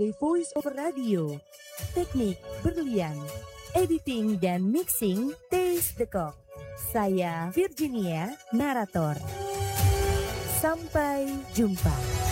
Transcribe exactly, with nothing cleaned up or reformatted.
sebagai voice over radio. Teknik berlian, editing dan mixing Taste the Cock. Saya Virginia, narator. Sampai jumpa.